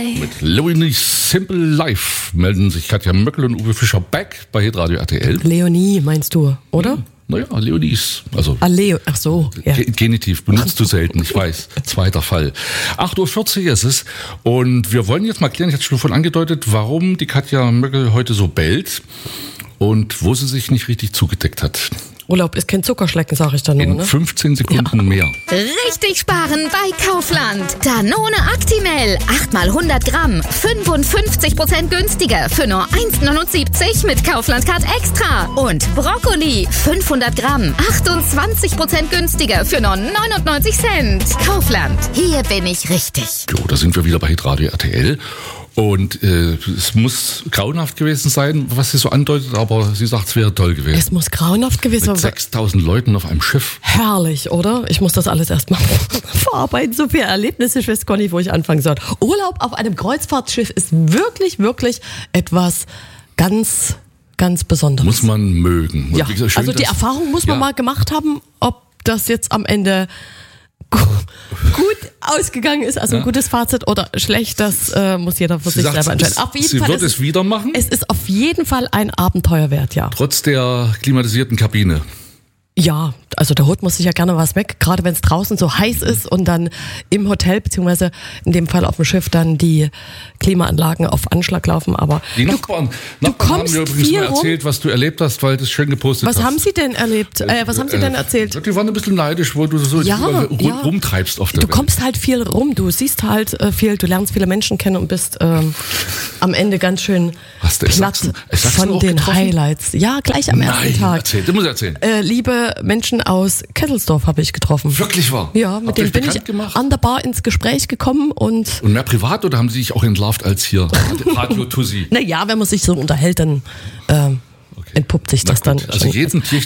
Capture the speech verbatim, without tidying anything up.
Mit Leonie's Simple Life melden sich Katja Möckel und Uwe Fischer back bei Hitradio R T L. Leonie meinst du, oder? Hm. Naja, Leonie's. Also ah, Leo, ach so. Ja. Genitiv benutzt du selten, ich weiß. Zweiter Fall. acht Uhr vierzig ist es und wir wollen jetzt mal klären, ich hatte schon vorhin angedeutet, warum die Katja Möckel heute so bellt und wo sie sich nicht richtig zugedeckt hat. Urlaub ist kein Zuckerschlecken, sag ich dann nur, In ne? fünfzehn Sekunden ja. mehr. Richtig sparen bei Kaufland. Danone Actimel. acht mal hundert Gramm. fünfundfünfzig Prozent günstiger. Für nur eins neunundsiebzig mit Kaufland Card Extra. Und Brokkoli. fünfhundert Gramm. achtundzwanzig Prozent günstiger. Für nur neunundneunzig Cent. Kaufland. Hier bin ich richtig. Jo, da sind wir wieder bei Hitradio R T L. Und äh, es muss grauenhaft gewesen sein, was sie so andeutet, aber sie sagt, es wäre toll gewesen. Es muss grauenhaft gewesen sein. Mit sechstausend Leuten auf einem Schiff. Herrlich, oder? Ich muss das alles erstmal verarbeiten. So viele Erlebnisse, ich weiß gar nicht, wo ich anfangen soll. Urlaub auf einem Kreuzfahrtschiff ist wirklich, wirklich etwas ganz, ganz Besonderes. Muss man mögen. Ja. Gesagt, schön, also die Erfahrung muss man ja. mal gemacht haben, ob das jetzt am Ende gut ausgegangen ist, also ja. ein gutes Fazit oder schlecht, das äh, muss jeder für sie sich sagt, selber entscheiden. Auf jeden sie Fall wird es wieder machen? Es ist auf jeden Fall ein Abenteuer wert, ja. Trotz der klimatisierten Kabine. Ja, also da holt man sich ja gerne was weg, gerade wenn es draußen so heiß ist und dann im Hotel, beziehungsweise in dem Fall auf dem Schiff dann die Klimaanlagen auf Anschlag laufen. Aber die du, Nachbarn, du Nachbarn haben mir übrigens nur rum. erzählt, was du erlebt hast, weil du es schön gepostet was hast. Was haben sie denn erlebt? Äh, was haben sie äh, denn erzählt? Die waren ein bisschen neidisch, wo du so ja, rum, ja. rumtreibst auf der Du Welt. kommst halt viel rum, du siehst halt äh, viel, du lernst viele Menschen kennen und bist ähm, am Ende ganz schön Hast du, platt Sachsen, von den getroffen? Highlights. Ja, gleich am Nein, ersten Tag. Erzähl, du musst erzählen. Äh, liebe Menschen aus Kettelsdorf habe ich getroffen. Wirklich wahr? Ja, mit denen bin ich gemacht? an der Bar ins Gespräch gekommen. Und, und mehr privat oder haben sie sich auch entlarvt als hier Radio Tussi? Naja, wenn man sich so unterhält, dann äh, okay. entpuppt sich Na das gut. dann. Also jeden Tier